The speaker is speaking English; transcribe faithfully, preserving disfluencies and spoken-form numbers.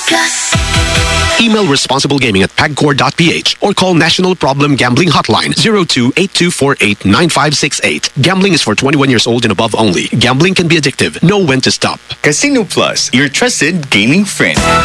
Plus. Email responsible gaming at pagcor dot p h or call National Problem Gambling Hotline zero two eight two four eight nine five six eight. Gambling is for twenty-one years old and above only. Gambling can be addictive. Know when to stop. Casino Plus, your trusted gaming friend.